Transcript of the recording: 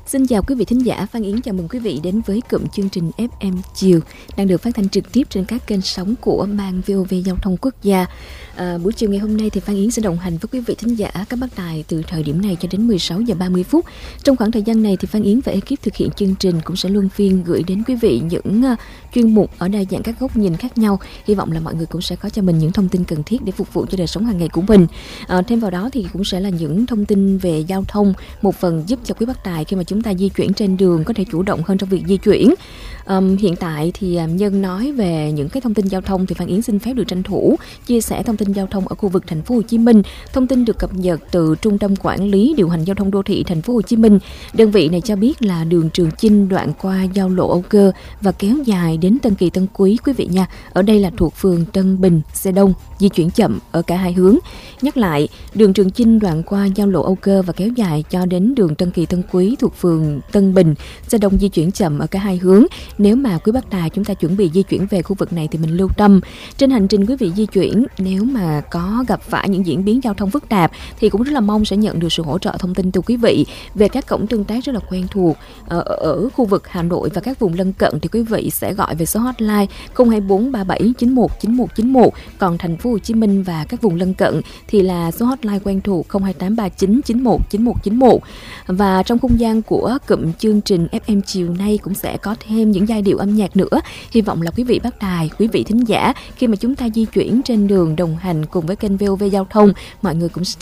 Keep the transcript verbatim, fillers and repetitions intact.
Xin chào quý vị thính giả, Phan Yến chào mừng quý vị đến với cụm chương trình ép em chiều đang được phát thanh trực tiếp trên các kênh sóng của Ban vê o vê Giao thông Quốc gia. À, buổi chiều ngày hôm nay thì Phan Yến sẽ đồng hành với quý vị thính giả các bác đài từ thời điểm này cho đến mười sáu giờ ba mươi phút. Trong khoảng thời gian này thì Phan Yến và ekip thực hiện chương trình cũng sẽ luân phiên gửi đến quý vị những uh, chuyên mục ở đa dạng các góc nhìn khác nhau. Hy vọng là mọi người cũng sẽ có cho mình những thông tin cần thiết để phục vụ cho đời sống hàng ngày của mình. À, thêm vào đó thì cũng sẽ là những thông tin về giao thông, một phần giúp cho quý bác đài khi mà chúng ta di chuyển trên đường có thể chủ động hơn trong việc di chuyển. Um, hiện tại thì nhân nói về những cái thông tin giao thông thì Phan Yến xin phép được tranh thủ chia sẻ thông tin giao thông ở khu vực thành phố Hồ Chí Minh. Thông tin được cập nhật từ Trung tâm Quản lý Điều hành Giao thông Đô thị thành phố Hồ Chí Minh. Đơn vị này cho biết là đường Trường Chinh đoạn qua giao lộ Âu Cơ và kéo dài đến Tân Kỳ Tân Quý quý vị nha. Ở đây là thuộc phường Tân Bình, xe đông, di chuyển chậm ở cả hai hướng. Nhắc lại, đường Trường Chinh đoạn qua giao lộ Âu Cơ và kéo dài cho đến đường Tân Kỳ Tân Quý thuộc phường Tân Bình, xe đông di chuyển chậm ở cả hai hướng. Nếu mà quý bác đài chúng ta chuẩn bị di chuyển về khu vực này thì mình lưu tâm. Trên hành trình quý vị di chuyển, nếu mà có gặp phải những diễn biến giao thông phức tạp thì cũng rất là mong sẽ nhận được sự hỗ trợ thông tin từ quý vị về các cổng tương tác rất là quen thuộc ở, ở khu vực Hà Nội và các vùng lân cận thì quý vị sẽ gọi về số hotline không hai bốn ba bảy chín một chín một chín một. Còn thành phố Hồ Chí Minh và các vùng lân cận thì là số hotline quen thuộc không hai tám ba chín chín một chín một chín một. Và trong không gian của cụm chương trình ép em chiều nay cũng sẽ có thêm những giai điệu âm nhạc nữa. Hy vọng là quý vị bác đài, quý vị thính giả khi mà chúng ta di chuyển trên đường đồng hành cùng với kênh vê o vê Giao thông, mọi người cũng